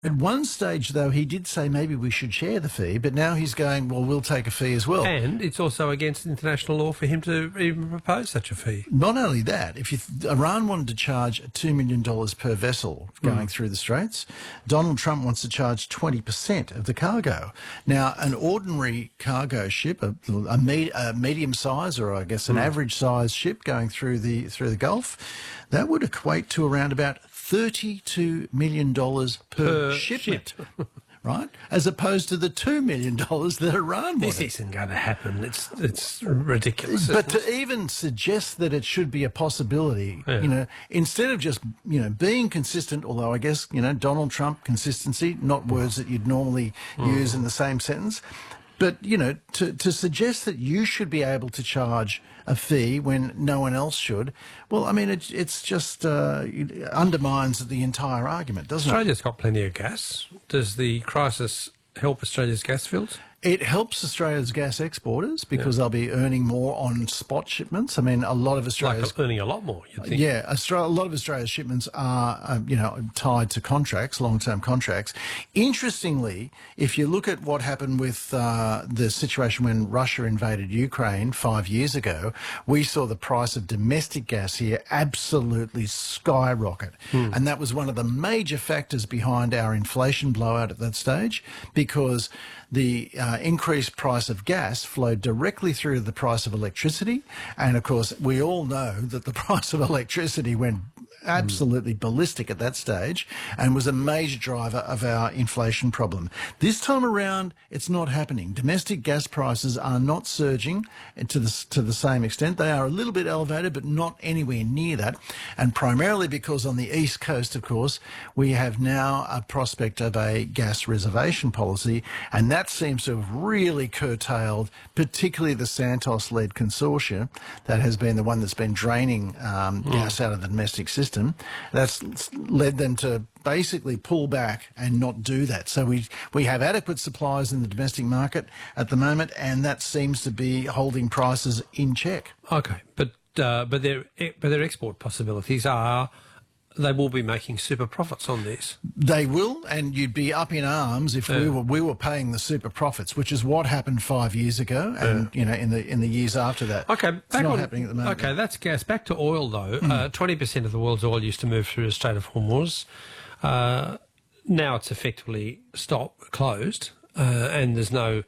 At one stage, though, he did say maybe we should share the fee, but now he's going, well, we'll take a fee as well. And it's also against international law for him to even propose such a fee. Not only that, if Iran wanted to charge $2 million per vessel going through the Straits, Donald Trump wants to charge 20% of the cargo. Now, an ordinary cargo ship, a medium size, or I guess an average size ship going through the Gulf, that would equate to around about $32 million per shipment. Right, as opposed to the $2 million that Iran wanted. This isn't going to happen. It's ridiculous. But to even suggest that it should be a possibility, instead of just being consistent, although I guess Donald Trump consistency, not words that you'd normally use in the same sentence, but to suggest that you should be able to charge a fee when no one else should, well, I mean, it's just it undermines the entire argument, doesn't it? Australia's got plenty of gas. Does the crisis help Australia's gas fields? It helps Australia's gas exporters because they'll be earning more on spot shipments. I mean, a lot of Australia's... earning a lot more, you'd think. Yeah, a lot of Australia's shipments are, tied to contracts, long-term contracts. Interestingly, if you look at what happened with the situation when Russia invaded Ukraine 5 years ago, we saw the price of domestic gas here absolutely skyrocket. And that was one of the major factors behind our inflation blowout at that stage, because the increased price of gas flowed directly through to the price of electricity. And, of course, we all know that the price of electricity went absolutely ballistic at that stage and was a major driver of our inflation problem. This time around, it's not happening. Domestic gas prices are not surging to the same extent. They are a little bit elevated, but not anywhere near that. And primarily because on the East Coast, of course, we have now a prospect of a gas reservation policy, and that seems to have really curtailed particularly the Santos-led consortium that has been the one that's been draining gas out of the domestic system. That's led them to basically pull back and not do that. So we have adequate supplies in the domestic market at the moment, and that seems to be holding prices in check. Okay, but their export possibilities are... They will be making super profits on this. They will, and you'd be up in arms if we were paying the super profits, which is what happened 5 years ago, and in the years after that. Okay, it's not happening at the moment. Okay, that's gas. Back to oil though. 20% of the world's oil used to move through the Strait of Hormuz. Now it's effectively closed, and there's no.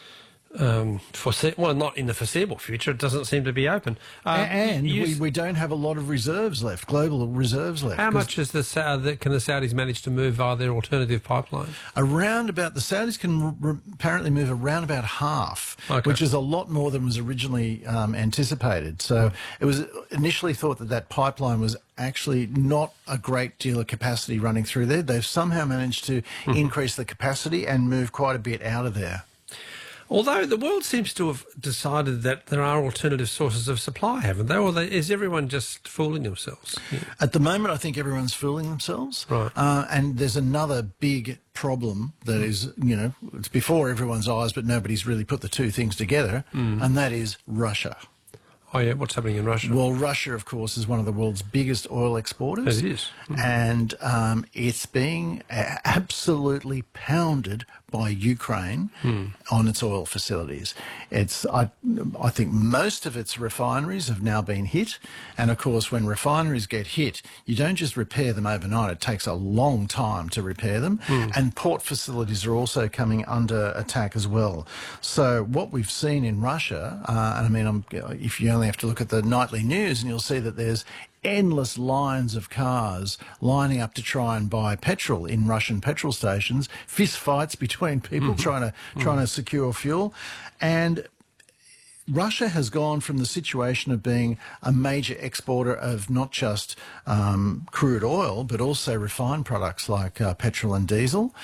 Not in the foreseeable future. It doesn't seem to be open. We don't have a lot of reserves left, global reserves left. How much is can the Saudis manage to move via their alternative pipeline? Around about, the Saudis can apparently move around about half, which is a lot more than was originally anticipated. So it was initially thought that pipeline was actually not a great deal of capacity running through there. They've somehow managed to increase the capacity and move quite a bit out of there. Although the world seems to have decided that there are alternative sources of supply, haven't they? Or is everyone just fooling themselves? Yeah. At the moment, I think everyone's fooling themselves. Right. And there's another big problem that is, it's before everyone's eyes, but nobody's really put the two things together, and that is Russia. Oh, yeah, what's happening in Russia? Well, Russia, of course, is one of the world's biggest oil exporters. It is. And it's being absolutely pounded by Ukraine on its oil facilities. I think most of its refineries have now been hit. And, of course, when refineries get hit, you don't just repair them overnight. It takes a long time to repair them. And port facilities are also coming under attack as well. So what we've seen in Russia, and I mean, if you only have to look at the nightly news, and you'll see that there's endless lines of cars lining up to try and buy petrol in Russian petrol stations, fist fights between people trying to secure fuel. And Russia has gone from the situation of being a major exporter of not just crude oil, but also refined products like petrol and diesel.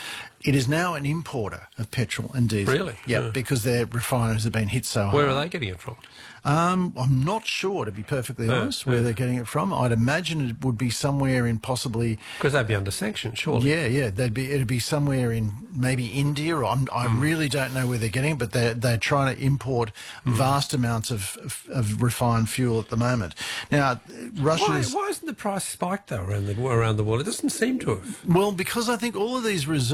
It is now an importer of petrol and diesel. Really? Yeah, because their refineries have been hit so hard. Where are they getting it from? I'm not sure, to be perfectly honest, where they're getting it from. I'd imagine it would be somewhere in possibly... Because they'd be under sanction, surely. Yeah, it'd be somewhere in maybe India. Or I really don't know where they're getting it, but they're trying to import vast amounts of refined fuel at the moment. Now, Russia is... Why hasn't the price spiked, though, around the world? It doesn't seem to have. Well, because I think all of these reserves